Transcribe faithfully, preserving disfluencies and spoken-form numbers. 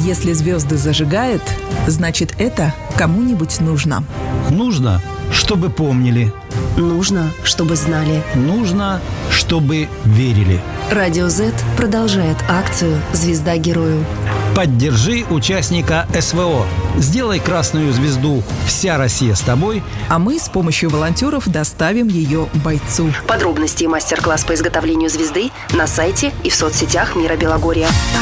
Если звезды зажигают, значит, это кому-нибудь нужно. Нужно, чтобы помнили. Нужно, чтобы знали. Нужно, чтобы верили. Радио Z продолжает акцию «Звезда герою». Поддержи участника СВО. Сделай красную звезду «Вся Россия с тобой», а мы с помощью волонтеров доставим ее бойцу. Подробности и мастер-класс по изготовлению звезды на сайте и в соцсетях Мира Белогорья.